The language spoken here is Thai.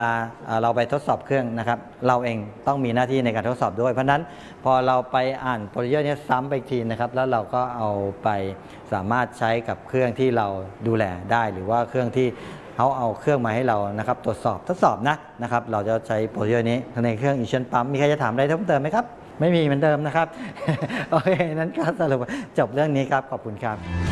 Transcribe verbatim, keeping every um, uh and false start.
เราไปทดสอบเครื่องนะครับเราเองต้องมีหน้าที่ในการทดสอบด้วยเพราะนั้นพอเราไปอ่านโปรซีเจอร์นี้ซ้ำไปทีนะครับแล้วเราก็เอาไปสามารถใช้กับเครื่องที่เราดูแลได้หรือว่าเครื่องที่เขาเอาเครื่องมาให้เรานะครับตรวจสอบทดสอบนะนะครับเราจะใช้โปรซีเจอร์นี้ในเครื่อง Ition Pump มีใครจะถามอะไรเพิ่มเติมไหมครับไม่มีเหมือนเดิมนะครับโอเคนั้นก็สรุปจบเรื่องนี้ครับขอบคุณครับ